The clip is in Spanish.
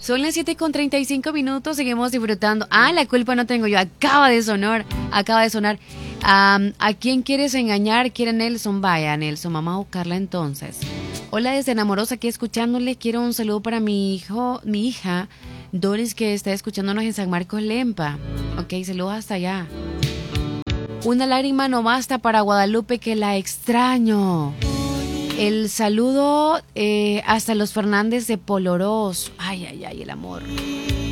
Son las 7:35, seguimos disfrutando. La culpa no tengo yo, acaba de sonar. ¿A quién quieres engañar? Quiere Nelson, vaya Nelson, vamos a buscarla entonces. Hola desde Enamorosa, aquí escuchándole, quiero un saludo para mi hija Doris, que está escuchándonos en San Marcos Lempa. Ok, saludos hasta allá. Una lágrima no basta para Guadalupe, que la extraño. El saludo hasta los Fernández de Polorós. Ay, el amor.